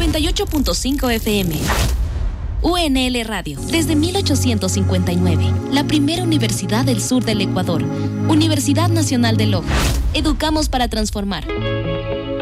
98.5 FM. UNL Radio, desde 1859, la primera universidad del sur del Ecuador. Universidad Nacional de Loja. Educamos para transformar.